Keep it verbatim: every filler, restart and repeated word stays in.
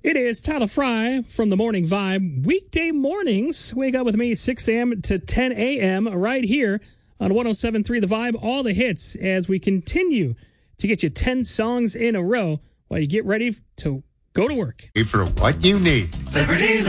It is Tyler Fry from the Morning Vibe. Weekday mornings, wake up with me six a.m. to ten a.m. right here on one oh seven point three The Vibe. All the hits as we continue to get you ten songs in a row while you get ready to go to work. For what you need. Liberty.